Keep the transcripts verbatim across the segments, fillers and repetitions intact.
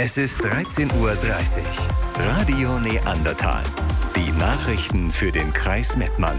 Es ist dreizehn Uhr dreißig. Radio Neandertal. Die Nachrichten für den Kreis Mettmann.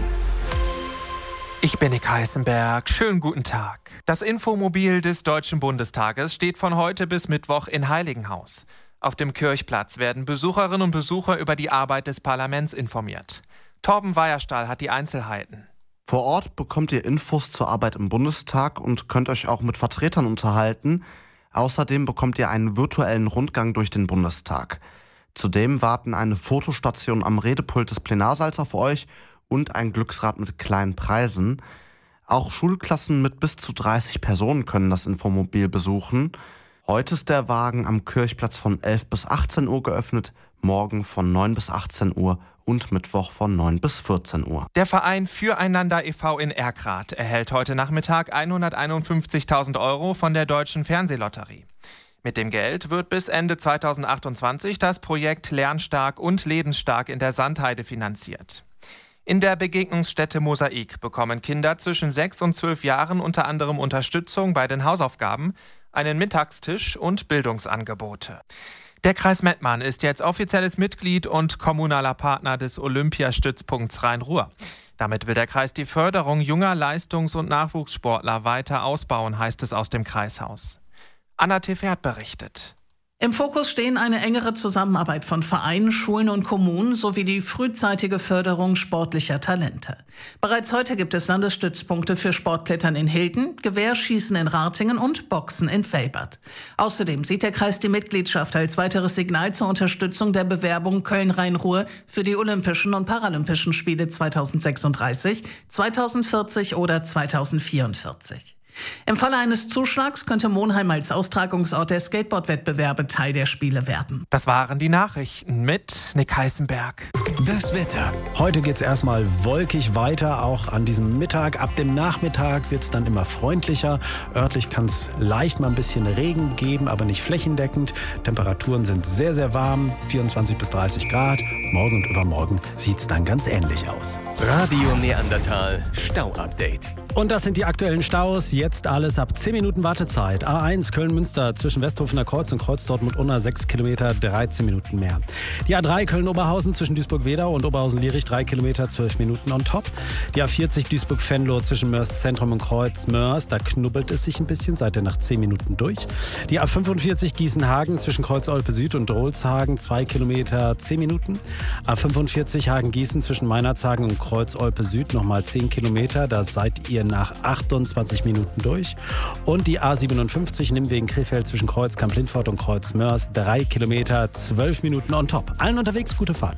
Ich bin Nick Heißenberg. Schönen guten Tag. Das Infomobil des Deutschen Bundestages steht von heute bis Mittwoch in Heiligenhaus. Auf dem Kirchplatz werden Besucherinnen und Besucher über die Arbeit des Parlaments informiert. Torben Weierstahl hat die Einzelheiten. Vor Ort bekommt ihr Infos zur Arbeit im Bundestag und könnt euch auch mit Vertretern unterhalten. Außerdem bekommt ihr einen virtuellen Rundgang durch den Bundestag. Zudem warten eine Fotostation am Redepult des Plenarsaals auf euch und ein Glücksrad mit kleinen Preisen. Auch Schulklassen mit bis zu dreißig Personen können das Infomobil besuchen. Heute ist der Wagen am Kirchplatz von elf bis achtzehn Uhr geöffnet, morgen von neun bis achtzehn Uhr und Mittwoch von neun bis vierzehn Uhr. Der Verein Füreinander e V in Erkrath erhält heute Nachmittag hunderteinundfünfzigtausend Euro von der Deutschen Fernsehlotterie. Mit dem Geld wird bis Ende zweitausendachtundzwanzig das Projekt Lernstark und Lebensstark in der Sandheide finanziert. In der Begegnungsstätte Mosaik bekommen Kinder zwischen sechs und zwölf Jahren unter anderem Unterstützung bei den Hausaufgaben, einen Mittagstisch und Bildungsangebote. Der Kreis Mettmann ist jetzt offizielles Mitglied und kommunaler Partner des Olympiastützpunkts Rhein-Ruhr. Damit will der Kreis die Förderung junger Leistungs- und Nachwuchssportler weiter ausbauen, heißt es aus dem Kreishaus. Anna Tefert berichtet. Im Fokus stehen eine engere Zusammenarbeit von Vereinen, Schulen und Kommunen sowie die frühzeitige Förderung sportlicher Talente. Bereits heute gibt es Landesstützpunkte für Sportklettern in Hilden, Gewehrschießen in Ratingen und Boxen in Velbert. Außerdem sieht der Kreis die Mitgliedschaft als weiteres Signal zur Unterstützung der Bewerbung Köln-Rhein-Ruhr für die Olympischen und Paralympischen Spiele zweitausendsechsunddreißig, zweitausendvierzig oder zweitausendvierundvierzig. Im Falle eines Zuschlags könnte Monheim als Austragungsort der Skateboard-Wettbewerbe Teil der Spiele werden. Das waren die Nachrichten mit Nick Heißenberg. Das Wetter. Heute geht es erstmal wolkig weiter, auch an diesem Mittag. Ab dem Nachmittag wird es dann immer freundlicher. Örtlich kann es leicht mal ein bisschen Regen geben, aber nicht flächendeckend. Temperaturen sind sehr, sehr warm, vierundzwanzig bis dreißig Grad. Morgen und übermorgen sieht es dann ganz ähnlich aus. Radio Neandertal Stau-Update. Und das sind die aktuellen Staus. Jetzt alles ab zehn Minuten Wartezeit. A eins Köln-Münster zwischen Westhofener Kreuz und Kreuz Dortmund-Unna sechs Kilometer, dreizehn Minuten mehr. Die A drei Köln-Oberhausen zwischen Duisburg-Wedau und Oberhausen-Lierich drei Kilometer, zwölf Minuten on top. Die A vierzig Duisburg-Venlo zwischen Mörs Zentrum und Kreuz Mörs. Da knubbelt es sich ein bisschen, seid ihr nach zehn Minuten durch. Die A fünfundvierzig Gießen-Hagen zwischen Kreuz Olpe Süd und Drolshagen zwei Kilometer, zehn Minuten. A fünfundvierzig Hagen-Gießen zwischen Meinerzhagen und Kreuz Olpe Süd nochmal zehn Kilometer. Da seid ihr nach achtundzwanzig Minuten durch. Und die A siebenundfünfzig Nimwegen-Krefeld zwischen Kreuz Kamp-Lindfort und Kreuz Mörs drei Kilometer, zwölf Minuten on top. Allen unterwegs, gute Fahrt.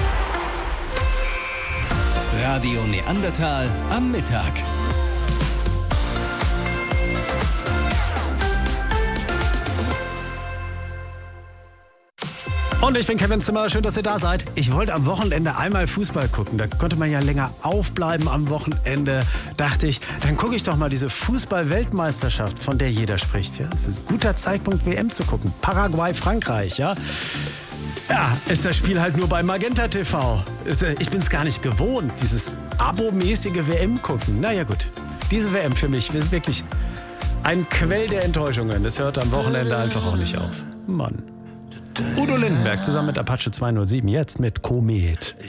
Radio Neandertal am Mittag. Und ich bin Kevin Zimmer, schön, dass ihr da seid. Ich wollte am Wochenende einmal Fußball gucken. Da konnte man ja länger aufbleiben am Wochenende. Dachte ich, dann gucke ich doch mal diese Fußball-Weltmeisterschaft, von der jeder spricht. Ja, es ist ein guter Zeitpunkt, W M zu gucken. Paraguay, Frankreich, ja. Ja, ist das Spiel halt nur bei Magenta T V. Ich bin es gar nicht gewohnt, dieses abomäßige W M gucken. Naja gut, diese W M für mich ist wirklich ein Quell der Enttäuschungen. Das hört am Wochenende einfach auch nicht auf. Mann. Udo Lindenberg zusammen mit Apache zweihundertsieben, jetzt mit Komet.